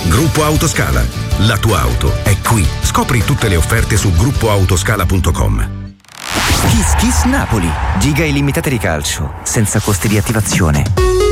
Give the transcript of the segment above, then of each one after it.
Gruppo Autoscala. La tua auto è qui. Scopri tutte le offerte su gruppoautoscala.com. Kiss Kiss Napoli. Giga illimitate di calcio, senza costi di attivazione.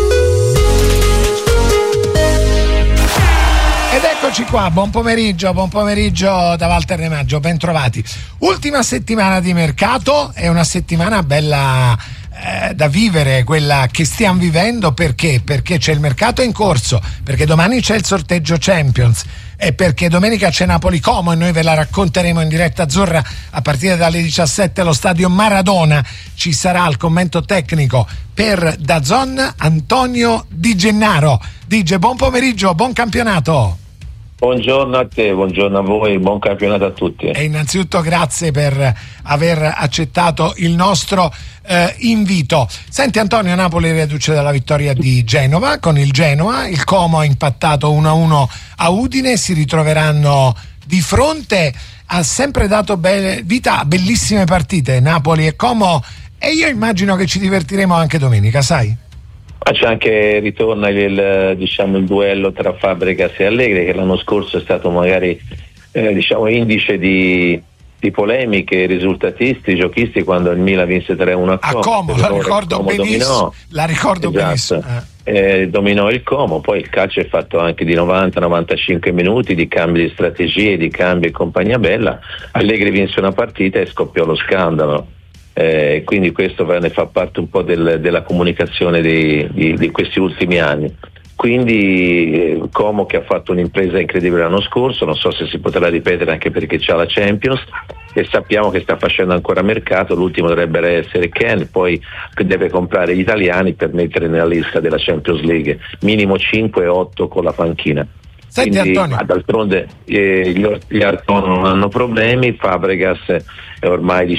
Ed eccoci qua, buon pomeriggio da Walter De Maggio, ben trovati. Ultima settimana di mercato, è una settimana bella da vivere, quella che stiamo vivendo. Perché? Perché c'è il mercato in corso, perché domani c'è il sorteggio Champions e perché domenica c'è Napoli-Como e noi ve la racconteremo in diretta azzurra a partire dalle 17 allo stadio Maradona. Ci sarà il commento tecnico per DAZN Antonio Di Gennaro. Dice buon pomeriggio, buon campionato. Buongiorno a te, buongiorno a voi, buon campionato a tutti. E innanzitutto grazie per aver accettato il nostro invito. Senti Antonio, Napoli reduce dalla vittoria di Genova con il Genoa, il Como ha impattato 1-1 a Udine, si ritroveranno di fronte. Ha sempre dato vita a bellissime partite Napoli e Como e io immagino che ci divertiremo anche domenica, sai? Ma c'è anche, ritorna il duello tra Fabregas e Allegri, che l'anno scorso è stato magari indice di polemiche risultatisti, giochisti, quando il Milan vinse 3-1 a Como. La ricordo benissimo. Benissimo. Dominò il Como, poi il calcio è fatto anche di 90-95 minuti, di cambi di strategie, di cambi e compagnia bella. Allegri vinse una partita e scoppiò lo scandalo. Quindi questo ne fa parte un po' della comunicazione di questi ultimi anni. Quindi Como, che ha fatto un'impresa incredibile l'anno scorso, non so se si potrà ripetere anche perché c'ha la Champions e sappiamo che sta facendo ancora mercato. L'ultimo dovrebbe essere Ken, poi deve comprare gli italiani per mettere nella lista della Champions League, minimo 5 e 8 con la panchina. Senti, quindi, Antonio, d'altronde gli Arton non hanno problemi. Fabregas è ormai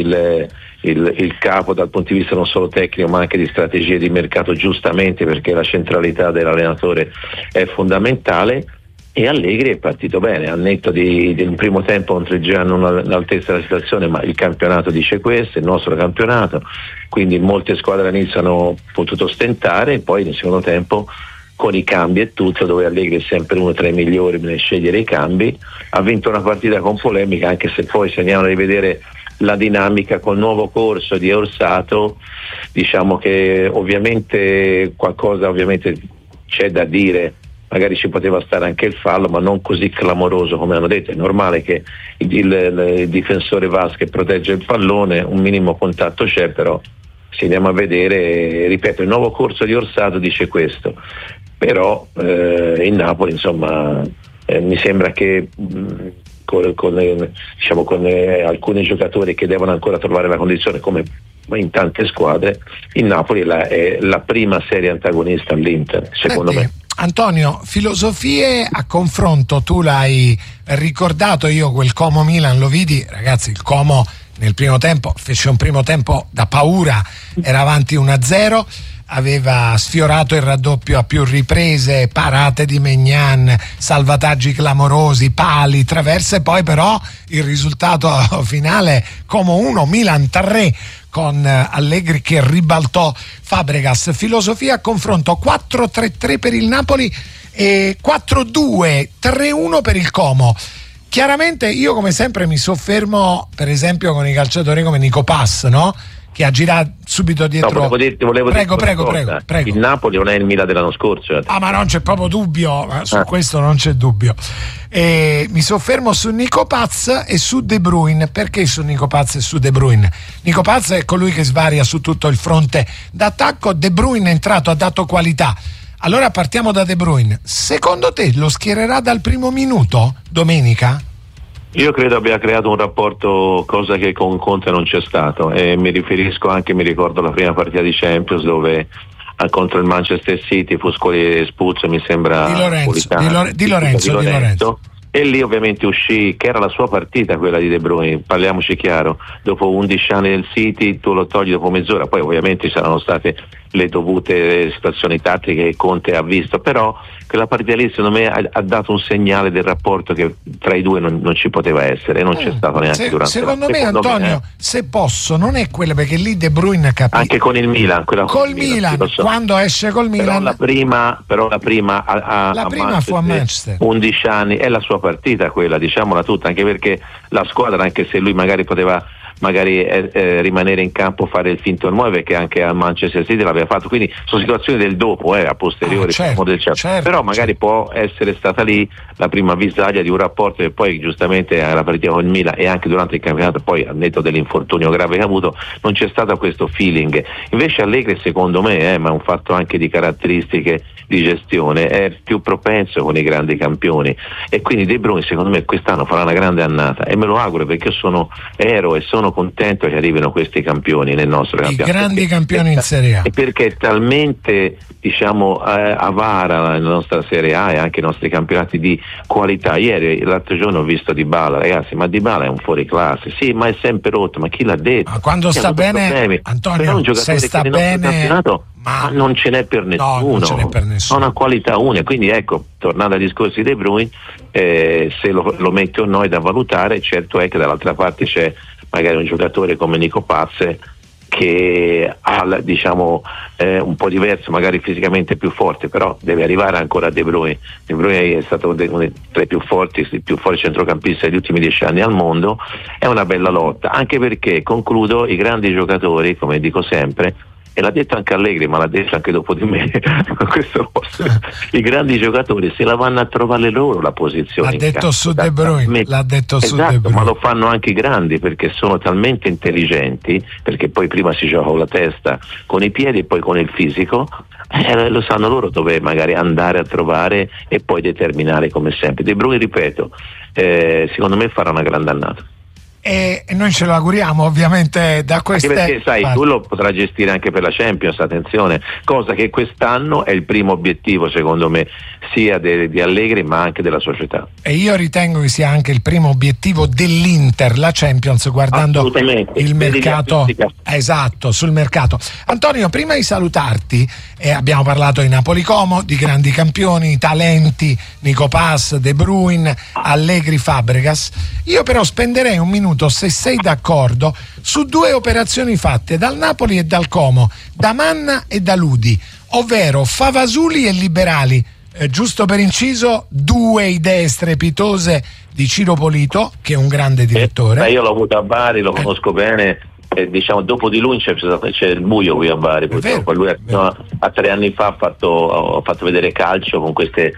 il capo dal punto di vista non solo tecnico ma anche di strategie di mercato, giustamente, perché la centralità dell'allenatore è fondamentale. E Allegri è partito bene, al netto del primo tempo contro il Genoa non all'altezza della situazione, ma il campionato dice questo, il nostro campionato, quindi molte squadre all'inizio hanno potuto stentare e poi nel secondo tempo, con i cambi e tutto, dove Allegri è sempre uno tra i migliori nel scegliere i cambi, ha vinto una partita con polemica, anche se poi se andiamo a rivedere la dinamica col nuovo corso di Orsato, diciamo che ovviamente qualcosa c'è da dire, magari ci poteva stare anche il fallo, ma non così clamoroso come hanno detto. È normale che il difensore Vasquez protegge il pallone, un minimo contatto c'è, però se andiamo a vedere, ripeto, il nuovo corso di Orsato dice questo, però in Napoli insomma mi sembra che con alcuni giocatori che devono ancora trovare la condizione, come in tante squadre, il Napoli è la prima seria antagonista all'Inter, secondo me. Antonio, filosofie a confronto, tu l'hai ricordato, io quel Como Milan lo vidi, ragazzi, il Como nel primo tempo fece un primo tempo da paura, era avanti 1-0, aveva sfiorato il raddoppio a più riprese, parate di Maignan, salvataggi clamorosi, pali, traverse, poi però il risultato finale Como 1, Milan 3, con Allegri che ribaltò Fabregas. Filosofia a confronto 4-3-3 per il Napoli e 4-2-3-1 per il Como. Chiaramente io come sempre mi soffermo per esempio con i calciatori come Nico Pass, no? Che ha girato subito dietro. No, volevo prego. Il Napoli non è il Milan dell'anno scorso. Ma non c'è proprio dubbio, su questo non c'è dubbio. Mi soffermo su Nico Paz e su De Bruyne. Perché su Nico Paz e su De Bruyne? Nico Paz è colui che svaria su tutto il fronte d'attacco, De Bruyne è entrato, ha dato qualità. Allora partiamo da De Bruyne. Secondo te lo schiererà dal primo minuto domenica? Io credo abbia creato un rapporto, cosa che con Conte non c'è stato, e mi ricordo la prima partita di Champions dove contro il Manchester City fu espulso, mi sembra, Di Lorenzo. E lì ovviamente uscì, che era la sua partita quella di De Bruyne, parliamoci chiaro, dopo 11 anni del City tu lo togli dopo mezz'ora, poi ovviamente saranno state le dovute situazioni tattiche che Conte ha visto, però quella partita lì secondo me ha dato un segnale del rapporto che tra i due non ci poteva essere, e non c'è stato neanche durante secondo me, Antonio, se posso, non è quella, perché lì De Bruyne ha capito anche con il Milan, col Milan, quando esce col Milan, però la prima fu a Manchester, 11 anni, è la sua partita quella, diciamola tutta, anche perché la squadra, anche se lui magari poteva rimanere in campo, fare il finto al 9, che anche a Manchester City l'aveva fatto, quindi sono situazioni del dopo, a posteriori, certo, però magari può essere stata lì la prima visaglia di un rapporto che poi giustamente alla partita con il Milan e anche durante il campionato, poi al netto dell'infortunio grave che ha avuto, non c'è stato questo feeling. Invece Allegri, secondo me, ma è un fatto anche di caratteristiche di gestione, è più propenso con i grandi campioni, e quindi De Bruyne secondo me quest'anno farà una grande annata, e me lo auguro, perché io sono contento che arrivino questi campioni nel nostro campionato, i grandi campioni in Serie A, e perché è talmente avara la nostra Serie A e anche i nostri campionati di qualità. L'altro giorno ho visto Dybala, ragazzi, ma Dybala è un fuoriclasse, sì, ma è sempre rotto, ma chi l'ha detto? Ma quando sta bene problemi. Antonio, se sta bene, ma non ce n'è per nessuno, non ce n'è per nessuno, ha una qualità unica. Quindi ecco, tornando ai discorsi di De Bruyne, se lo mette o no è da valutare. Certo è che dall'altra parte c'è magari un giocatore come Nico Pazze, che ha un po' diverso, magari fisicamente più forte, però deve arrivare ancora a De Bruyne. De Bruyne è stato uno tra i più forti centrocampisti degli ultimi 10 anni al mondo. È una bella lotta, anche perché, concludo, i grandi giocatori, come dico sempre, e l'ha detto anche Allegri, ma l'ha detto anche dopo di me i grandi giocatori se la vanno a trovare loro la posizione, l'ha detto su De Bruyne, ma lo fanno anche i grandi, perché sono talmente intelligenti, perché poi prima si gioca con la testa, con i piedi e poi con il fisico, lo sanno loro dove magari andare a trovare e poi determinare, come sempre. De Bruyne, ripeto, secondo me farà una grande annata. E noi ce lo auguriamo, ovviamente, da queste anche perché tu lo potrà gestire anche per la Champions, attenzione, cosa che quest'anno è il primo obiettivo, secondo me, sia di Allegri ma anche della società, e io ritengo che sia anche il primo obiettivo dell'Inter, la Champions, guardando il mercato, esatto, sul mercato. Antonio, prima di salutarti, abbiamo parlato di Napoli Como, di grandi campioni, talenti, Nico Paz, De Bruyne, Allegri, Fabregas. Io però spenderei un minuto, se sei d'accordo, su due operazioni fatte dal Napoli e dal Como, da Manna e da Ludi, ovvero Favasuli e Liberali. Giusto per inciso, due idee strepitose di Ciro Polito, che è un grande direttore. Io l'ho avuto a Bari, lo conosco bene. Dopo di lui c'è il buio qui a Bari, purtroppo. Lui a 3 anni fa ha fatto vedere calcio con queste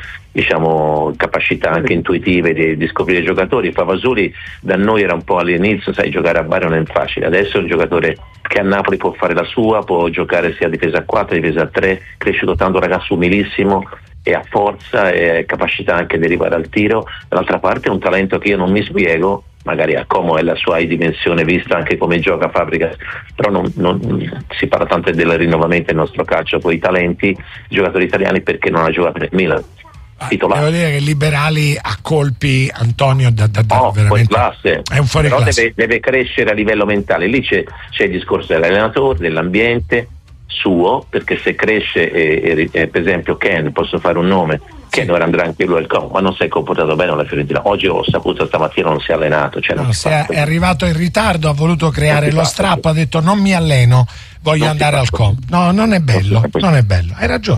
capacità anche intuitive di scoprire i giocatori. Favasuli da noi era un po' all'inizio, giocare a Bari non è facile, adesso è un giocatore che a Napoli può fare la sua, può giocare sia difesa a 4 difesa a 3, cresciuto tanto, un ragazzo umilissimo, e ha forza e capacità anche di arrivare al tiro. Dall'altra parte è un talento che io non mi spiego, magari a Como è la sua dimensione, vista anche come gioca Fabregas, però non si parla tanto del rinnovamento del nostro calcio con i talenti, giocatori italiani, perché non ha giocato nel Milan. Devo dire che Liberali a colpi, Antonio, veramente classe. È un fuori però classe. Deve crescere a livello mentale, lì c'è il discorso dell'allenatore, dell'ambiente suo, perché se cresce per esempio Ken, posso fare un nome, Ken ora andrà anche lui al Como, ma non si è comportato bene alla Fiorentina. Oggi ho saputo, stamattina non si è allenato, è arrivato in ritardo, ha voluto creare lo strappo, ha detto non mi alleno, voglio andare al Como. No, non è bello, hai ragione.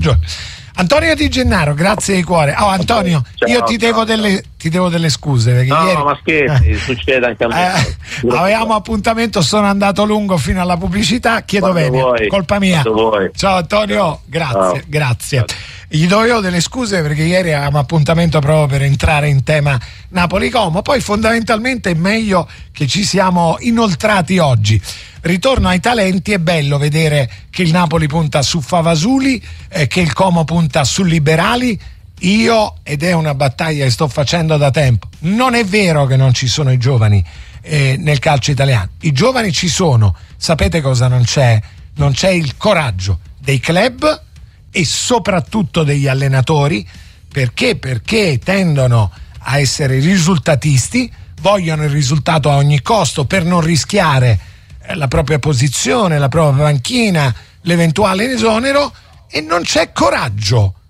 Antonio Di Gennaro, grazie di cuore. Antonio, io ti devo delle scuse, perché ieri... ma scherzi, succede anche a me. Avevamo appuntamento, sono andato lungo fino alla pubblicità, chiedo bene, colpa mia. Ciao Antonio, grazie. Gli do io delle scuse, perché ieri avevamo appuntamento proprio per entrare in tema Napoli-Como, poi fondamentalmente è meglio che ci siamo inoltrati oggi. Ritorno ai talenti, è bello vedere che il Napoli punta su Favasuli, che il Como punta su Liberali. Ed è una battaglia che sto facendo da tempo. Non è vero che non ci sono i giovani nel calcio italiano. I giovani ci sono. Sapete cosa non c'è? Non c'è il coraggio dei club e soprattutto degli allenatori. Perché tendono a essere risultatisti, vogliono il risultato a ogni costo per non rischiare la propria posizione, la propria panchina, l'eventuale esonero, e non c'è coraggio.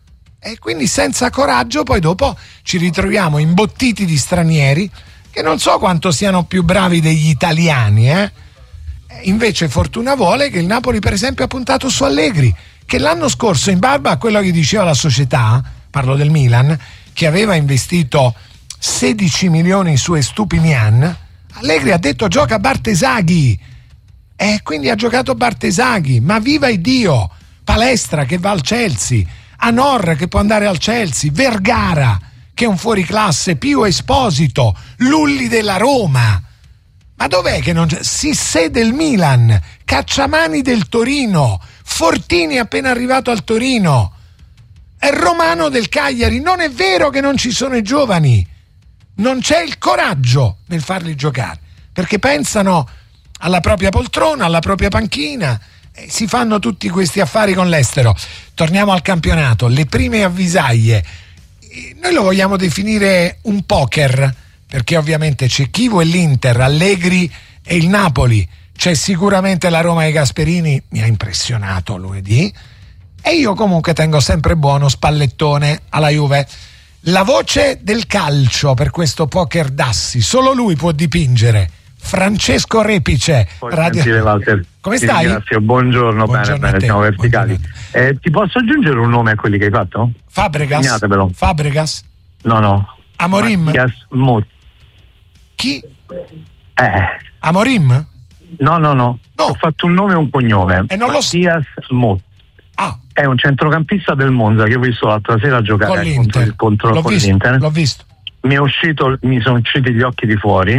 E quindi senza coraggio poi dopo ci ritroviamo imbottiti di stranieri che non so quanto siano più bravi degli italiani, Invece fortuna vuole che il Napoli per esempio ha puntato su Allegri, che l'anno scorso, in barba a quello che diceva la società, parlo del Milan, che aveva investito 16 milioni su Estupinian, Allegri ha detto gioca Bartesaghi, quindi ha giocato Bartesaghi, ma viva Dio, Palestra che va al Chelsea, Anor che può andare al Chelsea, Vergara che è un fuoriclasse, Pio Esposito, Lulli della Roma. Ma dov'è che non c'è? Sissé del Milan, Cacciamani del Torino, Fortini appena arrivato al Torino, è Romano del Cagliari. Non è vero che non ci sono i giovani, non c'è il coraggio nel farli giocare, perché pensano alla propria poltrona, alla propria panchina, e si fanno tutti questi affari con l'estero. Torniamo al campionato, le prime avvisaglie. Noi lo vogliamo definire un poker, perché ovviamente c'è Chievo e l'Inter, Allegri e il Napoli, c'è sicuramente la Roma e Gasperini, mi ha impressionato lunedì, e io comunque tengo sempre buono Spallettone alla Juve. La voce del calcio per questo poker d'assi, solo lui può dipingere. Francesco Repice, Radio... Walter. Come stai? Grazie, buongiorno, bene, siamo verticali. Ti posso aggiungere un nome a quelli che hai fatto? Fabregas? Segnatevelo. Fabregas? No. Amorim? Mattias Mot. Chi? Amorim? No. Ho fatto un nome e un cognome. Mattias Mot. È un centrocampista del Monza che ho visto l'altra sera giocare con l'Inter. Contro l'Inter. L'ho visto. Mi sono usciti gli occhi di fuori.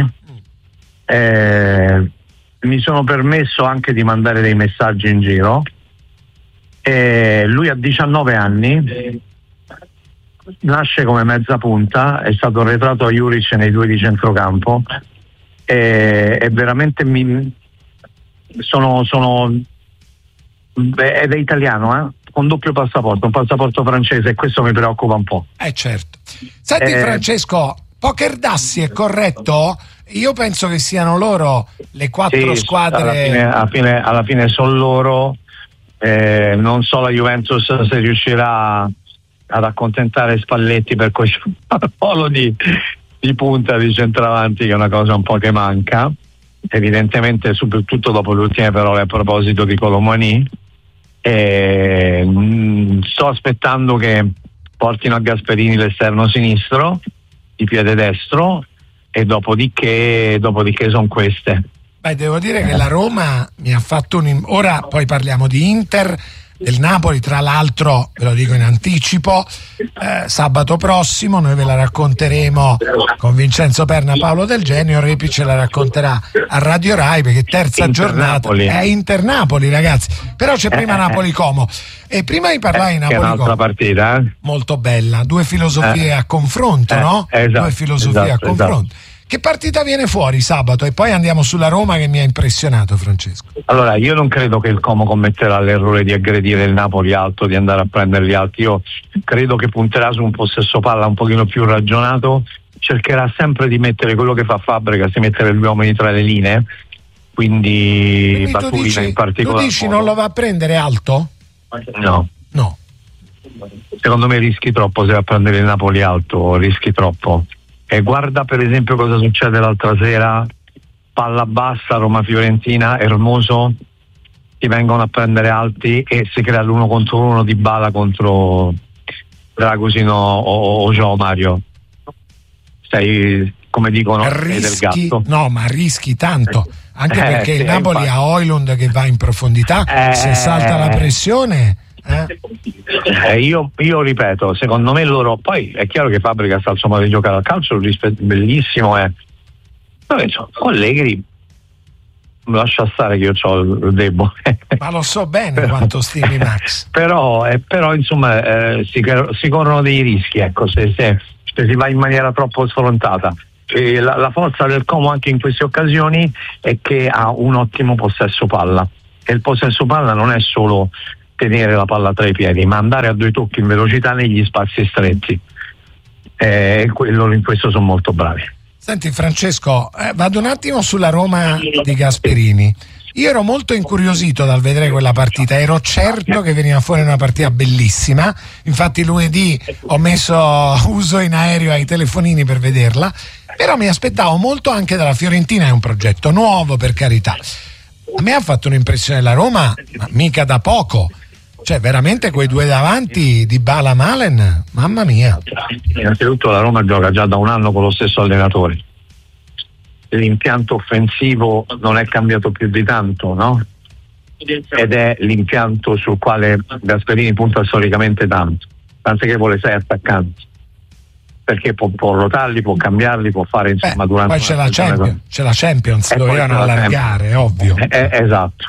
Mi sono permesso anche di mandare dei messaggi in giro. Lui ha 19 anni, nasce come mezza punta, è stato arretrato a Juric nei due di centrocampo, e veramente ed è italiano, con doppio passaporto, un passaporto francese, e questo mi preoccupa un po'. Certo. Senti Francesco, poker d'assi è corretto? Io penso che siano loro le 4 squadre. Alla fine sono loro. Non so la Juventus se riuscirà ad accontentare Spalletti per questo ruolo di punta di centravanti, che è una cosa un po' che manca, evidentemente, soprattutto dopo le ultime parole a proposito di Colomani. Sto aspettando che portino a Gasperini l'esterno sinistro, di piede destro, e dopodiché sono queste. Devo dire che la Roma mi ha fatto ora poi parliamo di Inter, del Napoli, tra l'altro ve lo dico in anticipo, sabato prossimo noi ve la racconteremo con Vincenzo Perna, Paolo Del Genio, Repi ce la racconterà a Radio Rai, perché terza giornata è Inter-Napoli, ragazzi, però c'è prima Napoli-Como, e prima di parlare di Napoli-Como, che è un'altra partita molto bella, due filosofie a confronto, no? Esatto, due filosofie a confronto. Che partita viene fuori sabato? E poi andiamo sulla Roma, che mi ha impressionato, Francesco. Allora, io non credo che il Como commetterà l'errore di aggredire il Napoli alto, di andare a prenderli alti. Io credo che punterà su un possesso palla un pochino più ragionato, cercherà sempre di mettere quello che fa Fabregas, di mettere gli uomini tra le linee, quindi Batturina in particolare. Tu dici non lo va a prendere alto? No. Secondo me rischi troppo se va a prendere il Napoli alto, rischi troppo. E guarda per esempio cosa succede l'altra sera, palla bassa, Roma-Fiorentina, Hermoso, ti vengono a prendere alti e si crea l'1 contro 1 di Bala contro Dragosino o João Mario. Stai, come dicono, del gatto. No, ma rischi tanto, anche perché il Napoli ha Højlund che va in profondità, se salta la pressione... Io ripeto, secondo me loro, poi è chiaro che Fabregas ha il suo modo di giocare al calcio, bellissimo, però insomma, Allegri lascia stare che io ho il debole, ma lo so bene quanto stimi Max. però insomma si corrono dei rischi, ecco, se si va in maniera troppo sfrontata. E la forza del Como anche in queste occasioni è che ha un ottimo possesso palla, e il possesso palla non è solo tenere la palla tra i piedi, ma andare a 2 tocchi in velocità negli spazi stretti, loro in questo sono molto bravi. Senti Francesco, vado un attimo sulla Roma di Gasperini. Io ero molto incuriosito dal vedere quella partita, ero certo che veniva fuori una partita bellissima, infatti lunedì ho messo uso in aereo ai telefonini per vederla, però mi aspettavo molto anche dalla Fiorentina, è un progetto nuovo, per carità. A me ha fatto un'impressione la Roma, ma mica da poco. Cioè, veramente quei due davanti, Dybala, Malen, mamma mia. Innanzitutto la Roma gioca già da un anno con lo stesso allenatore. L'impianto offensivo non è cambiato più di tanto, no? Ed è l'impianto sul quale Gasperini punta storicamente tanto, anche che vuole 6 attaccanti. Perché può rotarli, può cambiarli, può fare insomma durante. Poi c'è la Champions, dovevano allargare, è ovvio. Esatto.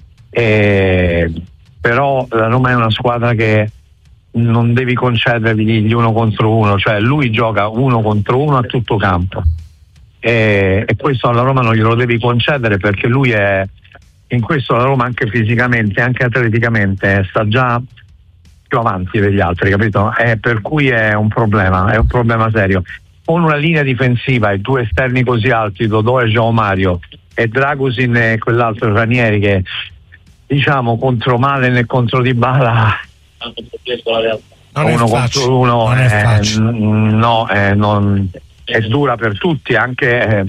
Però la Roma è una squadra che non devi concedergli gli 1 contro 1, cioè lui gioca 1 contro 1 a tutto campo e questo alla Roma non glielo devi concedere, perché lui è in questo, la Roma anche fisicamente, anche atleticamente sta già più avanti degli altri, capito? Per cui è un problema serio. Con una linea difensiva e 2 esterni così alti, Dodò e João Mario, e Dragusin e quell'altro Ranieri, che diciamo contro Malen e contro Dybala non è 1 facile, contro 1 non è facile. È dura per tutti, anche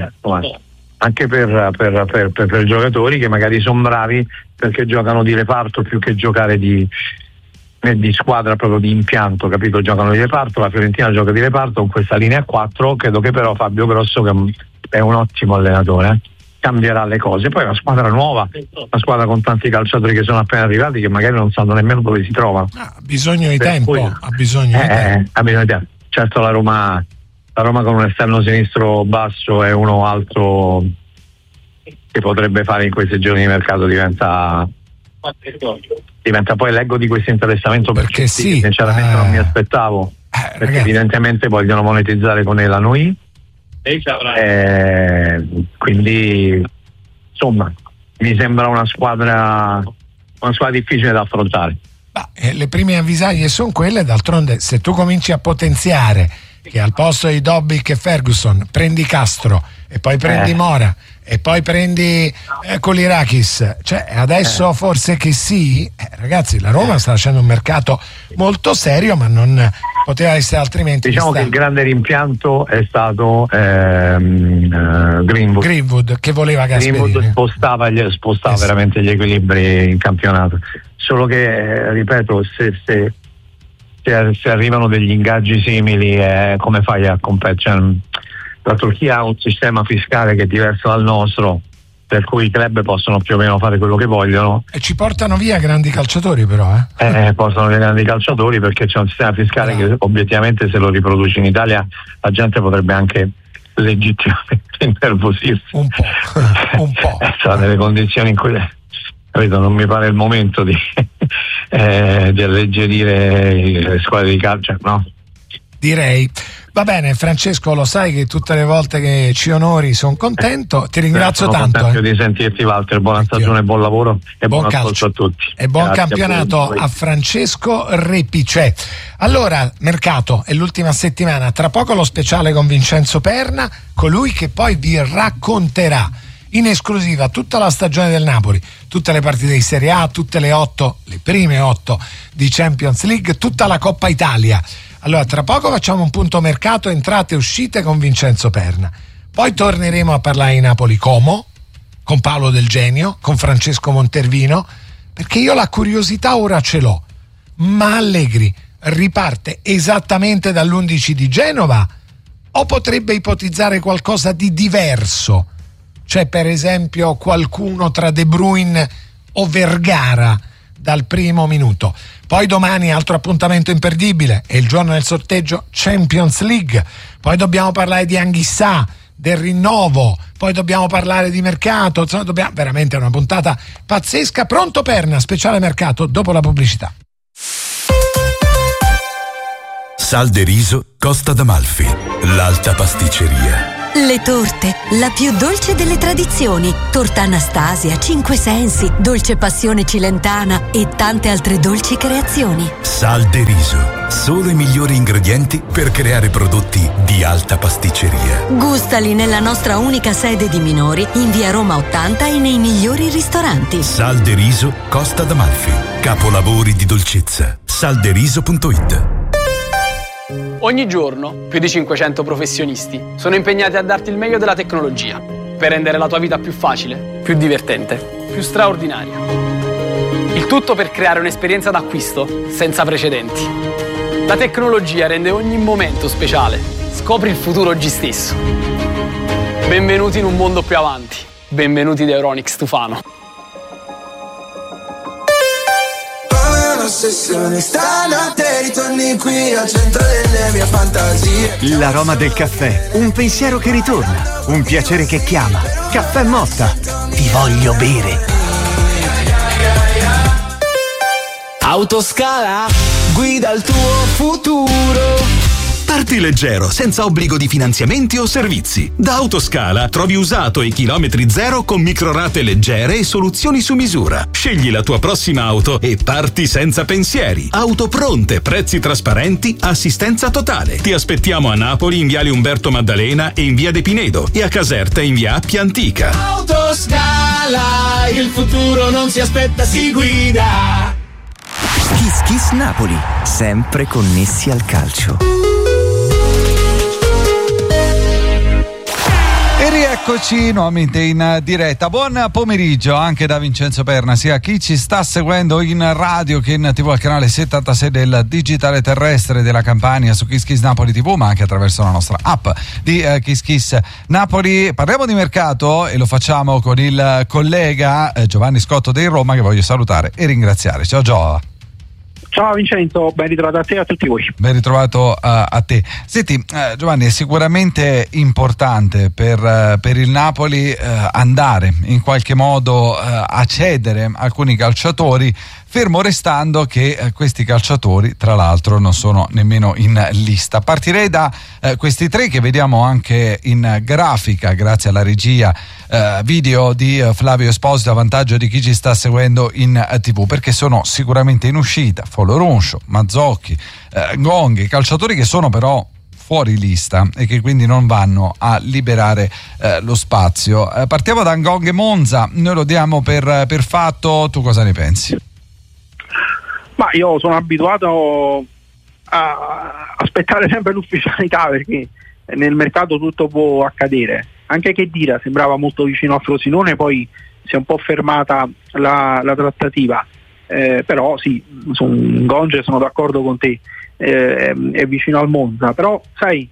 per i giocatori che magari sono bravi perché giocano di reparto più che giocare di squadra, proprio di impianto, capito? Giocano di reparto, la Fiorentina gioca di reparto con questa linea 4. Credo che però Fabio Grosso, che è un ottimo allenatore, cambierà le cose. Poi è una squadra nuova, una squadra con tanti calciatori che sono appena arrivati, che magari non sanno nemmeno dove si trovano. Ha bisogno di tempo, ha bisogno di tempo. Certo, la Roma con un esterno sinistro basso e uno alto che potrebbe fare in questi giorni di mercato diventa poi, leggo di questo interessamento perché sì, sinceramente non mi aspettavo, perché ragazzi, evidentemente vogliono monetizzare con Elanui. Quindi insomma mi sembra una squadra difficile da affrontare. Le prime avvisaglie sono quelle, d'altronde se tu cominci a potenziare che al posto di Dobbik e Ferguson prendi Castro e poi prendi Mora e poi prendi Kolirakis, cioè adesso forse che sì, ragazzi, la Roma sta facendo un mercato molto serio, ma non poteva essere altrimenti. Diciamo che il grande rimpianto è stato Greenwood, che voleva Gasperini. Greenwood spostava veramente gli equilibri in campionato, solo che ripeto, se arrivano degli ingaggi simili, come fai a competere? La Turchia ha un sistema fiscale che è diverso dal nostro, per cui i club possono più o meno fare quello che vogliono. E ci portano via grandi calciatori, però. Portano via grandi calciatori perché c'è un sistema fiscale che obiettivamente, se lo riproduci in Italia, la gente potrebbe anche legittimamente innervosirsi. Un po'. Sono delle condizioni in cui, capito, non mi pare il momento di alleggerire le squadre di calcio, no? Direi. Va bene, Francesco, lo sai che tutte le volte che ci onori sono contento, ti ringrazio tanto. Sono contento di sentirti, Walter, buona stagione, buon lavoro e buon ascolto a tutti. E buon campionato a Francesco Repice. Allora, mercato, è l'ultima settimana, tra poco lo speciale con Vincenzo Perna, colui che poi vi racconterà in esclusiva tutta la stagione del Napoli, tutte le partite di Serie A, tutte le prime 8 di Champions League, tutta la Coppa Italia. Allora, tra poco facciamo un punto mercato, entrate e uscite con Vincenzo Perna. Poi torneremo a parlare di Napoli Como, con Paolo Del Genio, con Francesco Montervino, perché io la curiosità ora ce l'ho. Ma Allegri riparte esattamente dall'11 di Genova o potrebbe ipotizzare qualcosa di diverso? Cioè, per esempio, qualcuno tra De Bruyne o Vergara dal primo minuto. Poi domani altro appuntamento imperdibile, è il giorno del sorteggio Champions League. Poi dobbiamo parlare di Anghissà, del rinnovo, poi dobbiamo parlare di mercato, insomma, veramente una puntata pazzesca. Pronto Perna, speciale mercato dopo la pubblicità. Sal de riso Costa d'Amalfi, l'alta pasticceria. Le torte, la più dolce delle tradizioni. Torta Anastasia, Cinque Sensi, Dolce Passione Cilentana e tante altre dolci creazioni. Sal de Riso, solo i migliori ingredienti per creare prodotti di alta pasticceria. Gustali nella nostra unica sede di Minori, in via Roma 80 e nei migliori ristoranti. Sal de Riso, Costa d'Amalfi. Capolavori di dolcezza. salderiso.it. Ogni giorno più di 500 professionisti sono impegnati a darti il meglio della tecnologia per rendere la tua vita più facile, più divertente, più straordinaria. Il tutto per creare un'esperienza d'acquisto senza precedenti. La tecnologia rende ogni momento speciale. Scopri il futuro oggi stesso. Benvenuti in un mondo più avanti. Benvenuti da Euronics Tufano. Stanotte ritorni qui al centro delle mie fantasie. L'aroma del caffè, un pensiero che ritorna, un piacere che chiama. Caffè Motta, ti voglio bere. Autoscala, guida il tuo futuro. Parti leggero, senza obbligo di finanziamenti o servizi. Da Autoscala trovi usato e chilometri zero con microrate leggere e soluzioni su misura. Scegli la tua prossima auto e parti senza pensieri. Auto pronte, prezzi trasparenti, assistenza totale. Ti aspettiamo a Napoli in viale Umberto Maddalena e in via De Pinedo e a Caserta in via Appia Antica. Autoscala, il futuro non si aspetta, si guida. Kiss Kiss Napoli, sempre connessi al calcio. E rieccoci nuovamente in diretta. Buon pomeriggio anche da Vincenzo Perna, sia a chi ci sta seguendo in radio che in TV al canale 76 del digitale terrestre della Campania su Kiss Kiss Napoli TV, ma anche attraverso la nostra app di Kiss Kiss Napoli. Parliamo di mercato e lo facciamo con il collega Giovanni Scotto dei Roma, che voglio salutare e ringraziare. Ciao Giova. Ciao Vincenzo, ben ritrovato a te e a tutti voi. Ben ritrovato a te. Senti Giovanni, è sicuramente importante per il Napoli andare in qualche modo a cedere alcuni calciatori, fermo restando che questi calciatori tra l'altro non sono nemmeno in lista. Partirei da questi tre che vediamo anche in grafica grazie alla regia video di Flavio Esposito a vantaggio di chi ci sta seguendo in TV, perché sono sicuramente in uscita Folorunsho, Mazzocchi, Gonghi, calciatori che sono però fuori lista e che quindi non vanno a liberare lo spazio. Partiamo da Ngong e Monza, noi lo diamo per fatto, tu cosa ne pensi? Ma io sono abituato a aspettare sempre l'ufficialità, perché nel mercato tutto può accadere. Anche che Dira sembrava molto vicino a Frosinone, poi si è un po' fermata la trattativa, però sì, su Gonge sono d'accordo con te, è vicino al Monza, però sai,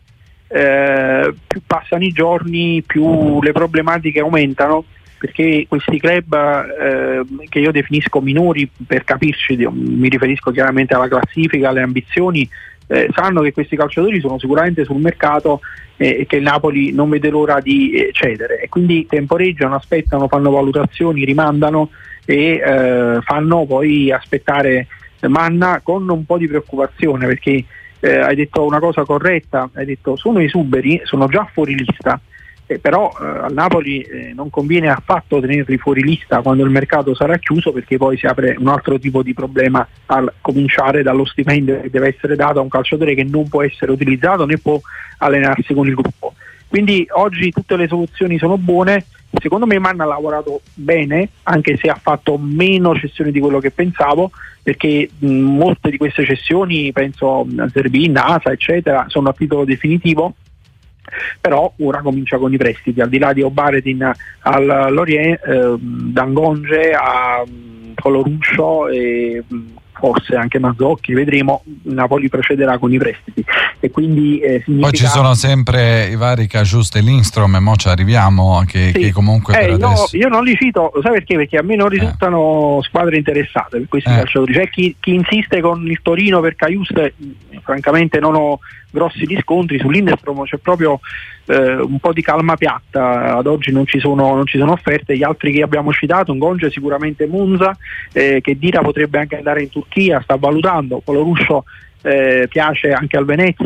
più passano i giorni più le problematiche aumentano, perché questi club che io definisco minori, per capirci, mi riferisco chiaramente alla classifica, alle ambizioni, sanno che questi calciatori sono sicuramente sul mercato e che il Napoli non vede l'ora di cedere, e quindi temporeggiano, aspettano, fanno valutazioni, rimandano e fanno poi aspettare manna con un po' di preoccupazione, perché hai detto una cosa corretta, hai detto sono esuberi, sono già fuori lista, però al Napoli non conviene affatto tenerli fuori lista quando il mercato sarà chiuso, perché poi si apre un altro tipo di problema, a cominciare dallo stipendio che deve essere dato a un calciatore che non può essere utilizzato né può allenarsi con il gruppo. Quindi oggi tutte le soluzioni sono buone. Secondo me Manna ha lavorato bene, anche se ha fatto meno cessioni di quello che pensavo, perché molte di queste cessioni, penso a Zerbin, Nasa eccetera, sono a titolo definitivo. Però ora comincia con i prestiti, al di là di Obaredin al Lorient, Dangonge a Folorunsho e forse anche Mazzocchi, vedremo. Napoli procederà con i prestiti e quindi significa... Poi ci sono sempre i vari Cajuste e Lindstrom, e mo ci arriviamo che comunque per adesso... Io non li cito, sai perché? Perché a me non risultano squadre interessate per questi calciatori. Cioè chi insiste con il Torino per Cajuste, francamente non ho grossi riscontri. Su Lindstrom c'è proprio un po' di calma piatta, ad oggi non ci sono offerte. Gli altri che abbiamo citato, Ngonge sicuramente Monza, che Dira potrebbe anche andare in Turchia, sta valutando, Folorunsho piace anche al Venezia,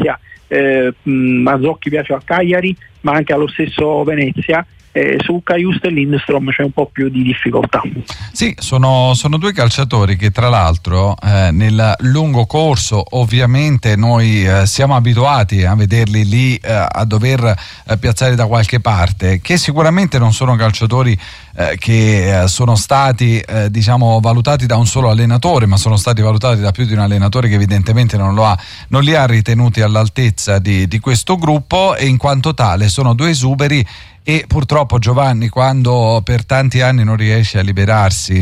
Mazzocchi piace al Cagliari, ma anche allo stesso Venezia. Su Kajust e Lindstrom c'è un po' più di difficoltà. Sì, sono due calciatori che tra l'altro nel lungo corso ovviamente noi siamo abituati a vederli lì a dover piazzare da qualche parte, che sicuramente non sono calciatori che sono stati diciamo valutati da un solo allenatore, ma sono stati valutati da più di un allenatore che evidentemente non li ha ritenuti all'altezza di questo gruppo, e in quanto tale sono due esuberi. E purtroppo, Giovanni, quando per tanti anni non riesci a liberarti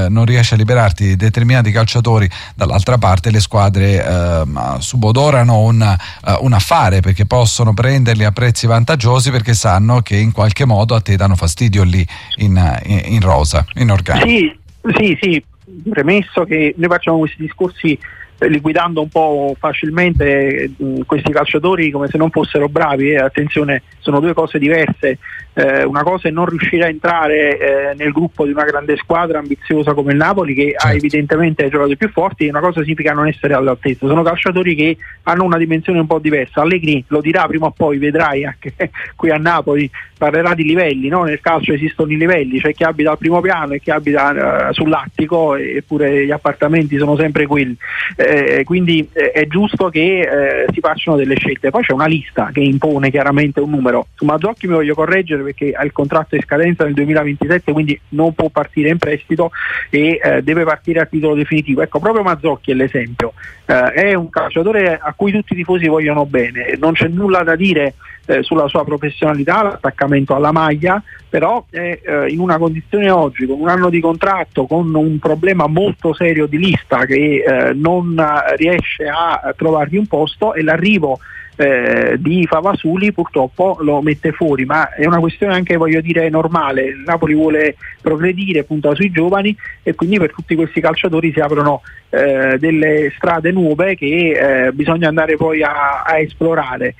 di determinati calciatori, dall'altra parte le squadre subodorano un affare, perché possono prenderli a prezzi vantaggiosi, perché sanno che in qualche modo a te danno fastidio lì in rosa, in organico. Sì, premesso che noi facciamo questi discorsi liquidando un po' facilmente questi calciatori come se non fossero bravi, attenzione, sono due cose diverse. Una cosa è non riuscire a entrare nel gruppo di una grande squadra ambiziosa come il Napoli, che ha evidentemente giocatori più forti, e una cosa significa non essere all'altezza. Sono calciatori che hanno una dimensione un po' diversa. Allegri lo dirà prima o poi, vedrai anche qui a Napoli, parlerà di livelli, no? Nel calcio esistono i livelli, c'è chi abita al primo piano e chi abita sull'attico, eppure gli appartamenti sono sempre quelli. Quindi è giusto che si facciano delle scelte. Poi c'è una lista che impone chiaramente un numero. Su Mazzocchi mi voglio correggere, perché ha il contratto in scadenza nel 2027, quindi non può partire in prestito e deve partire a titolo definitivo. Ecco, proprio Mazzocchi è l'esempio. È un calciatore a cui tutti i tifosi vogliono bene, non c'è nulla da dire sulla sua professionalità, l'attaccamento alla maglia, però è in una condizione oggi, con un anno di contratto, con un problema molto serio di lista che non riesce a trovargli un posto, e l'arrivo di Favasuli purtroppo lo mette fuori, ma è una questione anche, voglio dire, normale. Il Napoli vuole progredire, punta sui giovani, e quindi per tutti questi calciatori si aprono delle strade nuove che bisogna andare poi a esplorare.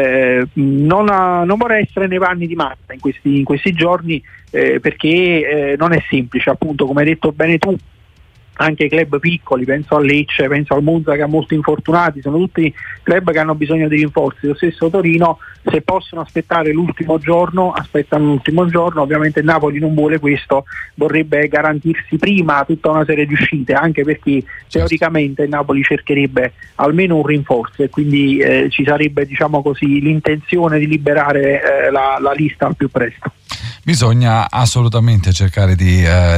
Non vorrei essere nei panni di Matta in questi giorni, perché non è semplice, appunto, come hai detto bene tu. Anche i club piccoli, penso al Lecce, penso al Monza, che ha molti infortunati, sono tutti club che hanno bisogno di rinforzi. Lo stesso Torino, se possono aspettare l'ultimo giorno, aspettano l'ultimo giorno. Ovviamente il Napoli non vuole questo, vorrebbe garantirsi prima tutta una serie di uscite, anche perché teoricamente il Napoli cercherebbe almeno un rinforzo, e quindi ci sarebbe, diciamo così, l'intenzione di liberare la lista al più presto. Bisogna assolutamente cercare di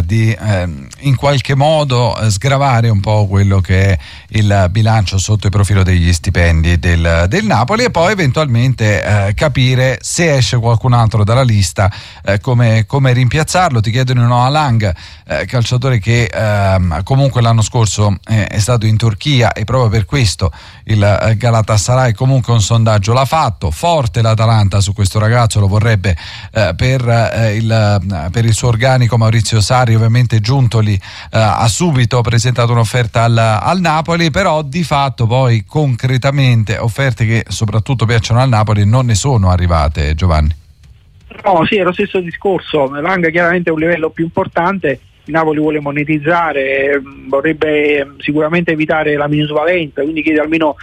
in qualche modo sgravare un po' quello che è il bilancio sotto il profilo degli stipendi del Napoli, e poi eventualmente capire se esce qualcun altro dalla lista, come rimpiazzarlo. Ti chiedono no a Lang, calciatore che comunque l'anno scorso è stato in Turchia, e proprio per questo il Galatasaray comunque un sondaggio l'ha fatto. Forte l'Atalanta su questo ragazzo, lo vorrebbe per il suo organico. Maurizio Sarri, ovviamente Giuntoli ha subito presentato un'offerta al Napoli, però di fatto poi concretamente offerte che soprattutto piacciono al Napoli non ne sono arrivate, Giovanni. No, sì, è lo stesso discorso. Lang chiaramente è un livello più importante, il Napoli vuole monetizzare, vorrebbe sicuramente evitare la minusvalenza, quindi chiede almeno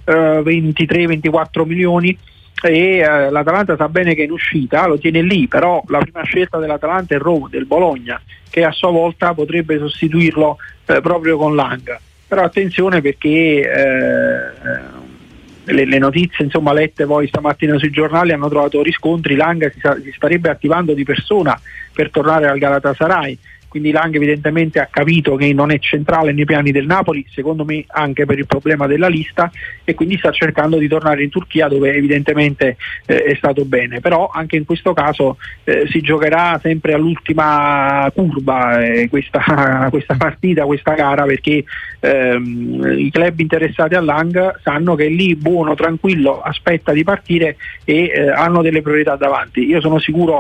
23-24 milioni. E l'Atalanta sa bene che è in uscita, lo tiene lì, però la prima scelta dell'Atalanta è Roma, del Bologna, che a sua volta potrebbe sostituirlo proprio con Lang. Però attenzione, perché le notizie, insomma, lette poi stamattina sui giornali, hanno trovato riscontri. Lang si starebbe attivando di persona per tornare al Galatasaray, quindi Lang evidentemente ha capito che non è centrale nei piani del Napoli, secondo me anche per il problema della lista, e quindi sta cercando di tornare in Turchia, dove evidentemente è stato bene. Però anche in questo caso si giocherà sempre all'ultima curva questa partita, questa gara, perché i club interessati a Lang sanno che è lì buono, tranquillo, aspetta di partire, e hanno delle priorità davanti. Io sono sicuro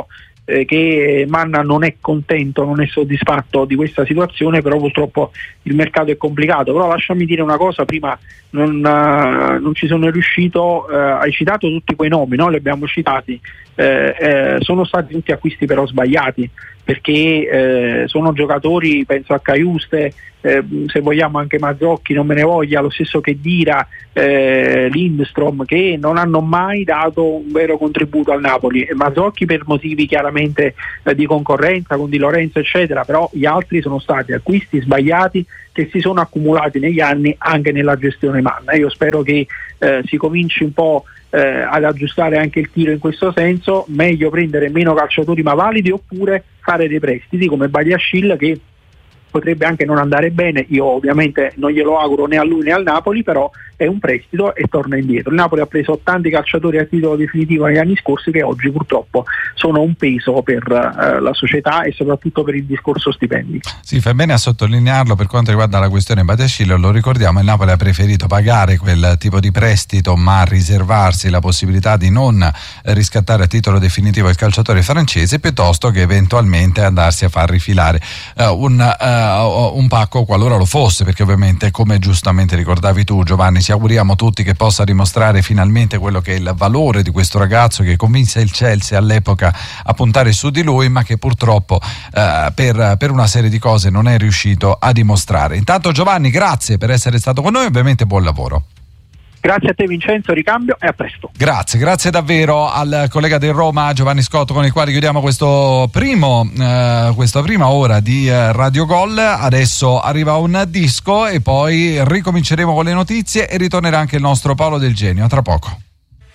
che Manna non è contento, non è soddisfatto di questa situazione, però purtroppo il mercato è complicato. Però lasciami dire una cosa, prima non ci sono riuscito, hai citato tutti quei nomi, no? Li abbiamo citati, sono stati tutti acquisti però sbagliati, perché sono giocatori, penso a Caiuste, se vogliamo anche Mazzocchi, non me ne voglia, lo stesso che Dira, Lindstrom, che non hanno mai dato un vero contributo al Napoli. Mazzocchi per motivi chiaramente di concorrenza con Di Lorenzo eccetera, però gli altri sono stati acquisti sbagliati che si sono accumulati negli anni anche nella gestione Manna. Io spero che si cominci un po' ad aggiustare anche il tiro in questo senso, meglio prendere meno calciatori ma validi, oppure fare dei prestiti come Badiashile, che potrebbe anche non andare bene. Io ovviamente non glielo auguro né a lui né al Napoli, però è un prestito e torna indietro. Il Napoli ha preso tanti calciatori a titolo definitivo negli anni scorsi che oggi purtroppo sono un peso per la società e soprattutto per il discorso stipendi. Sì, fai bene a sottolinearlo. Per quanto riguarda la questione Badiashile, lo ricordiamo, il Napoli ha preferito pagare quel tipo di prestito ma riservarsi la possibilità di non riscattare a titolo definitivo il calciatore francese, piuttosto che eventualmente andarsi a far rifilare un pacco qualora lo fosse, perché ovviamente, come giustamente ricordavi tu Giovanni, ci auguriamo tutti che possa dimostrare finalmente quello che è il valore di questo ragazzo che convinse il Chelsea all'epoca a puntare su di lui, ma che purtroppo per una serie di cose non è riuscito a dimostrare. Intanto Giovanni, grazie per essere stato con noi, ovviamente buon lavoro. Grazie a te Vincenzo, ricambio e a presto. Grazie davvero al collega del Roma Giovanni Scotto, con il quale chiudiamo questa prima ora di Radio Gol. Adesso arriva un disco e poi ricominceremo con le notizie e ritornerà anche il nostro Paolo Del Genio. A tra poco.